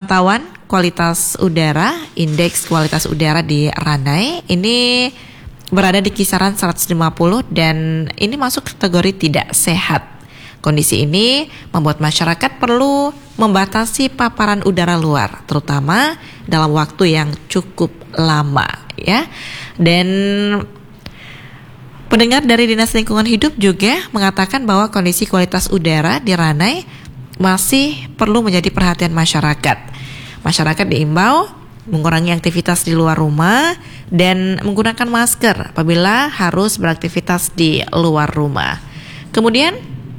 pemantauan kualitas udara, indeks kualitas udara di Ranai ini berada di kisaran 150 dan ini masuk kategori tidak sehat. Kondisi ini membuat masyarakat perlu membatasi paparan udara luar, terutama dalam waktu yang cukup lama, ya. Dan pendengar dari Dinas Lingkungan Hidup juga mengatakan bahwa kondisi kualitas udara di Ranai masih perlu menjadi perhatian masyarakat. Masyarakat diimbau mengurangi aktivitas di luar rumah dan menggunakan masker apabila harus beraktivitas di luar rumah. Kemudian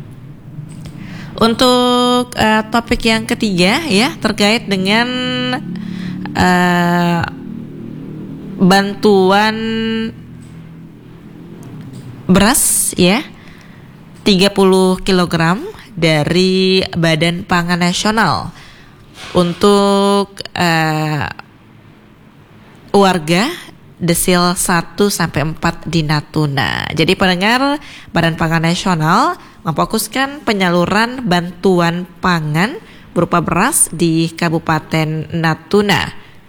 untuk topik yang ketiga, ya, terkait dengan bantuan beras, ya, 30 kg dari Badan Pangan Nasional untuk warga desil 1-4 di Natuna. Jadi pendengar, Badan Pangan Nasional memfokuskan penyaluran bantuan pangan berupa beras di Kabupaten Natuna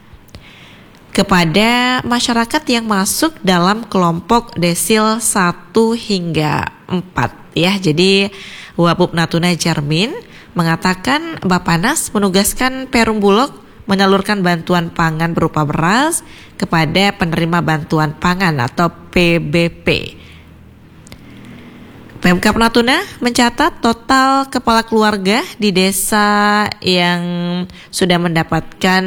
kepada masyarakat yang masuk dalam kelompok desil 1-4, ya. Jadi Wabub Natuna Jarmin mengatakan Bappenas menugaskan Perum Bulog menyalurkan bantuan pangan berupa beras kepada penerima bantuan pangan atau PBP. Pemkab Natuna mencatat total kepala keluarga di desa yang sudah mendapatkan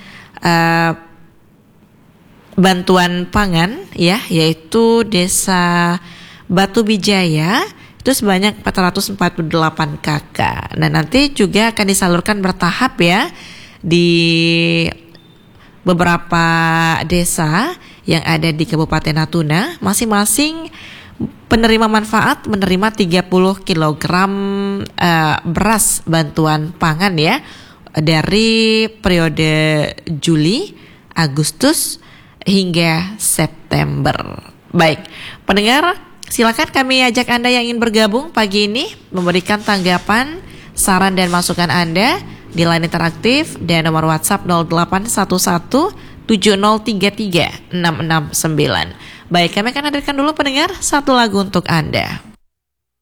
bantuan pangan, ya, yaitu Desa Batu Bijaya itu sebanyak 448 kakak. Nah, nanti juga akan disalurkan bertahap, ya, di beberapa desa yang ada di Kabupaten Natuna. Masing-masing penerima manfaat menerima 30 kg beras bantuan pangan, ya, dari periode Juli, Agustus hingga September. Baik, pendengar, silakan kami ajak Anda yang ingin bergabung pagi ini memberikan tanggapan, saran dan masukan Anda di line interaktif dan nomor WhatsApp 0811 7033 669. Baik, kami akan hadirkan dulu pendengar satu lagu untuk Anda.